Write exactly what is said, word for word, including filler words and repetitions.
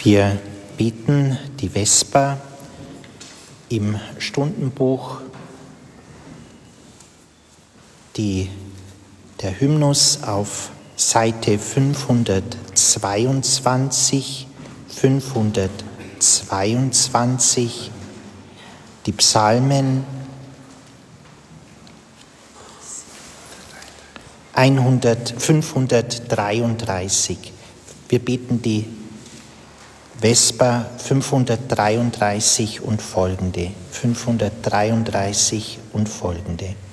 Wir beten die Vesper im Stundenbuch, die, der Hymnus auf Seite fünfhundertzweiundzwanzig, fünfhundertzweiundzwanzig, die Psalmen fünfhundertdreiunddreißig. Wir beten die Vesper fünfhundertdreiunddreißig und folgende, fünfhundertdreiunddreißig und folgende.